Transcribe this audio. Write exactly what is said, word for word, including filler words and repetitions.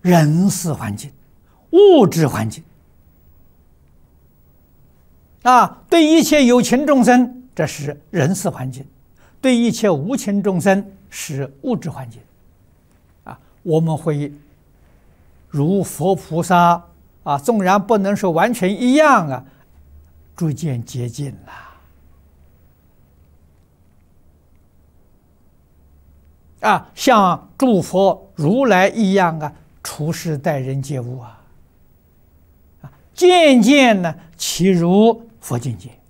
人事环境、物质环境啊。对一切有情众生，这是人事环境；对一切无情众生是物质环境啊。我们会如佛菩萨啊，纵然不能说完全一样啊，逐渐接近了。啊，像诸佛如来一样啊，处世待人接物啊，啊，渐渐呢，其如佛境界。